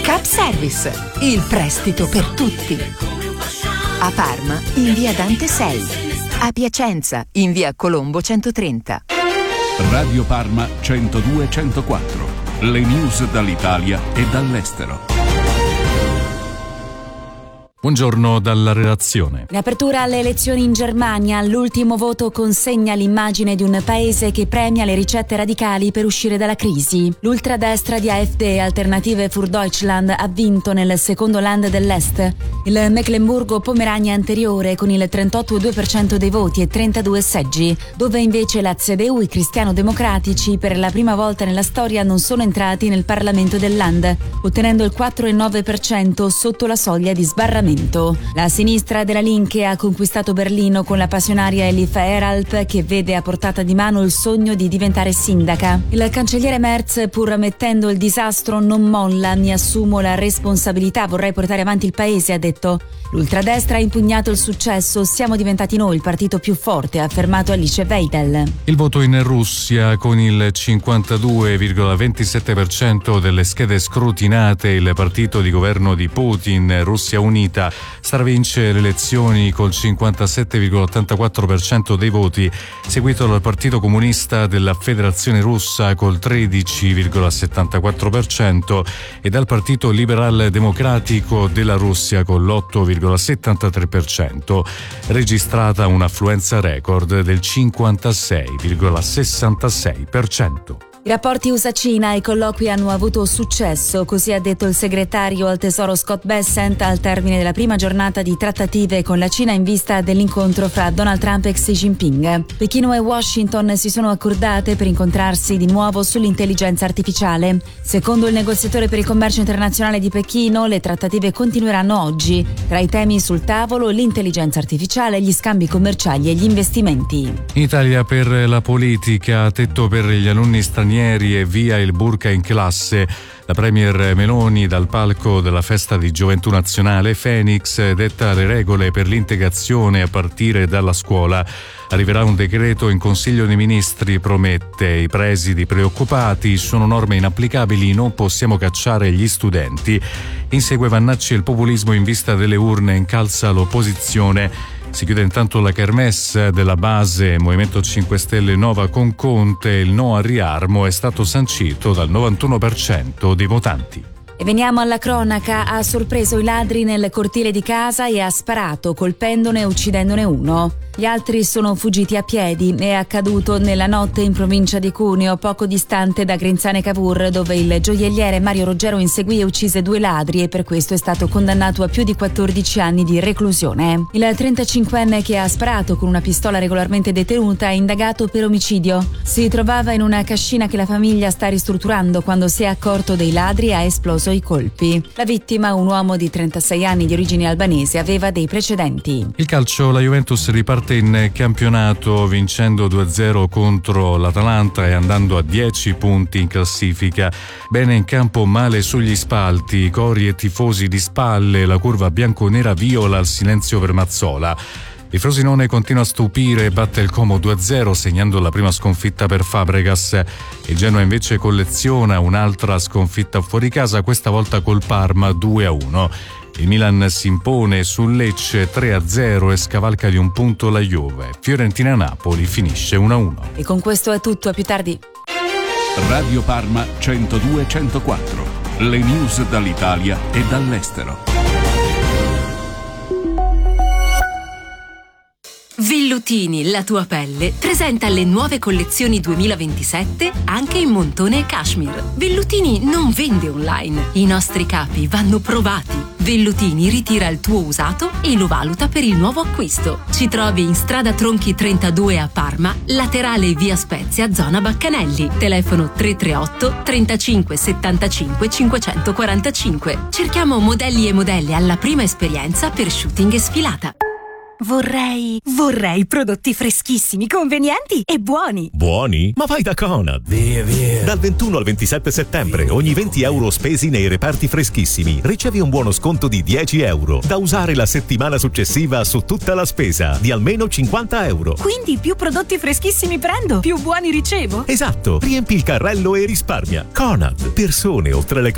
Cap Service, il prestito per tutti. A Parma, in via Dante 6. A Piacenza, in via Colombo 130. Radio Parma 102-104. Le news dall'Italia e dall'estero. Buongiorno dalla redazione. In apertura alle elezioni in Germania, l'ultimo voto consegna l'immagine di un paese che premia le ricette radicali per uscire dalla crisi. L'ultradestra di AfD, Alternative für Deutschland, ha vinto nel secondo Land dell'Est, il Mecklenburgo-Pomerania anteriore, con il 38,2% dei voti e 32 seggi, dove invece la CDU e i cristiano-democratici per la prima volta nella storia non sono entrati nel Parlamento del Land, ottenendo il 4,9% sotto la soglia di sbarramento. La sinistra della Linke ha conquistato Berlino con la passionaria Elif Eralp, che vede a portata di mano il sogno di diventare sindaca. Il cancelliere Merz, pur ammettendo il disastro, non molla: mi assumo la responsabilità, vorrei portare avanti il paese, ha detto. L'ultradestra ha impugnato il successo, siamo diventati noi il partito più forte, ha affermato Alice Weidel. Il voto in Russia: con il 52,27% delle schede scrutinate, il partito di governo di Putin, Russia Unita, stravince le elezioni col 57,84% dei voti, seguito dal Partito Comunista della Federazione Russa col 13,74% e dal Partito Liberal Democratico della Russia con l'8,73%, registrata un'affluenza record del 56,66%. I rapporti USA-Cina e i colloqui hanno avuto successo, così ha detto il segretario al Tesoro Scott Bessent al termine della prima giornata di trattative con la Cina in vista dell'incontro fra Donald Trump e Xi Jinping. Pechino e Washington si sono accordate per incontrarsi di nuovo sull'intelligenza artificiale. Secondo il negoziatore per il commercio internazionale di Pechino, le trattative continueranno oggi. Tra i temi sul tavolo, l'intelligenza artificiale, gli scambi commerciali e gli investimenti. In Italia, per la politica, tetto per gli alunni stranieri e via il burka in classe. La premier Meloni, dal palco della festa di Gioventù Nazionale Phoenix, detta le regole per l'integrazione a partire dalla scuola. Arriverà un decreto in Consiglio dei Ministri, promette. I presidi preoccupati: sono norme inapplicabili, non possiamo cacciare gli studenti. Insegue Vannacci: il populismo in vista delle urne incalza l'opposizione. Si chiude intanto la kermesse della base Movimento 5 Stelle Nova con Conte. Il no al riarmo è stato sancito dal 91% dei votanti. E veniamo alla cronaca. Ha sorpreso i ladri nel cortile di casa e ha sparato, colpendone e uccidendone uno. Gli altri sono fuggiti a piedi. È accaduto nella notte in provincia di Cuneo, poco distante da Grinzane Cavour, dove il gioielliere Mario Ruggero inseguì e uccise 2 ladri e per questo è stato condannato a più di 14 anni di reclusione. Il 35enne, che ha sparato con una pistola regolarmente detenuta, è indagato per omicidio. Si trovava in una cascina che la famiglia sta ristrutturando quando si è accorto dei ladri e ha esploso i colpi. La vittima, un uomo di 36 anni di origine albanese, aveva dei precedenti. Il calcio: la Juventus riparte in campionato vincendo 2-0 contro l'Atalanta e andando a 10 punti in classifica. Bene in campo, male sugli spalti, cori e tifosi di spalle, la curva bianconera viola il silenzio per Mazzola. Il Frosinone continua a stupire e batte il Como 2-0, segnando la prima sconfitta per Fabregas. Il Genoa invece colleziona un'altra sconfitta fuori casa, questa volta col Parma 2-1. Il Milan si impone sul Lecce 3-0 e scavalca di un punto la Juve. Fiorentina-Napoli finisce 1-1. E con questo è tutto, a più tardi. Radio Parma 102-104. Le news dall'Italia e dall'estero. Vellutini, la tua pelle, presenta le nuove collezioni 2027 anche in montone e cashmere. Vellutini non vende online, i nostri capi vanno provati. Vellutini ritira il tuo usato e lo valuta per il nuovo acquisto. Ci trovi in strada Tronchi 32 a Parma, laterale via Spezia, zona Baccanelli. Telefono 338 35 75 545. Cerchiamo modelli e modelle alla prima esperienza per shooting e sfilata. Vorrei prodotti freschissimi, convenienti e buoni. Buoni? Ma vai da Conad! Via. Dal 21 al 27 settembre, ogni 20 euro spesi nei reparti freschissimi, ricevi un buono sconto di 10 euro, da usare la settimana successiva su tutta la spesa, di almeno 50 euro. Quindi più prodotti freschissimi prendo, più buoni ricevo? Esatto! Riempi il carrello e risparmia. Conad. Persone oltre le